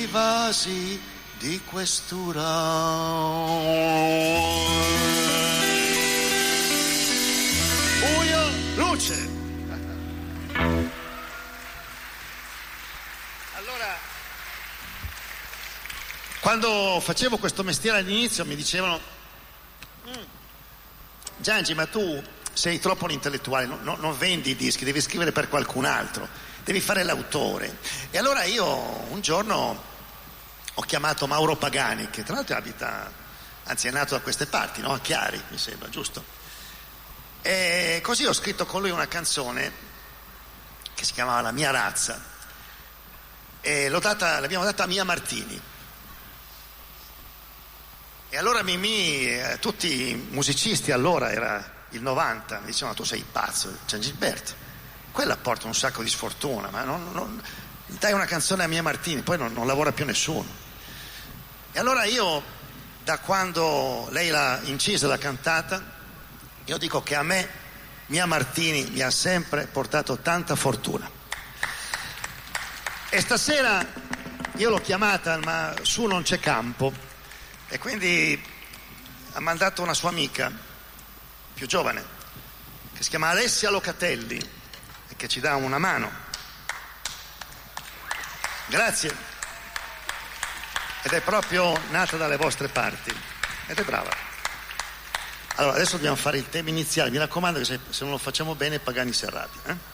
I vasi di questura. Buio, luce. Allora, quando facevo questo mestiere all'inizio mi dicevano: Giangi, ma tu sei troppo un intellettuale, non vendi i dischi, devi scrivere per qualcun altro, devi fare l'autore. E allora io un giorno ho chiamato Mauro Pagani, che tra l'altro abita, anzi è nato da queste parti, no? A Chiari, mi sembra, giusto? E così ho scritto con lui una canzone che si chiamava La mia razza e l'abbiamo data a Mia Martini. E allora Mimì, tutti i musicisti, allora era il 90, mi dicevano: tu sei pazzo, Giangiberto, quella porta un sacco di sfortuna, ma non dai una canzone a Mia Martini, poi non lavora più nessuno. E allora io, da quando lei l'ha incisa, l'ha cantata, io dico che a me Mia Martini mi ha sempre portato tanta fortuna. E stasera io l'ho chiamata, ma su non c'è campo, e quindi ha mandato una sua amica più giovane che si chiama Alessia Locatelli e che ci dà una mano. Grazie. Ed è proprio nata dalle vostre parti ed è brava. Allora adesso dobbiamo fare il tema iniziale, mi raccomando che se non lo facciamo bene Pagani si arrabbia,